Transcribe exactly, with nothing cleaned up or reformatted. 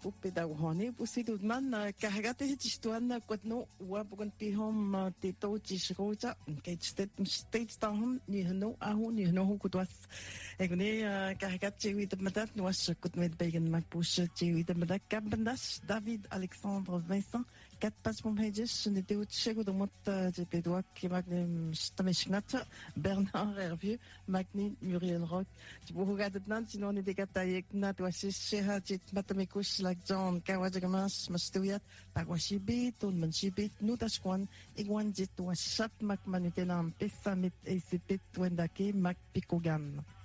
pupeda uhoni pusidu man kahagate histuan kwatno wa bukan pihom tito chisroja ke state state tahum ni no ahu ni no kutwas egni kahagat chiwit madat was kutmet begen makpush chiwit madat kabandas David Alexandre Vincent kat pas mom hedges ne te utchego de mot de pedwa ki magnem stameshnat Bernard Hervieux magni Muriel Rock tu bugadet nan sinon ne dekatayek nat was sheha chit matamikush like John kawajagamas mastuyat pagwashibit un manshibit nutashkwan igwan jit was shat mak manutenam pesamit esipit wendake mak pikogan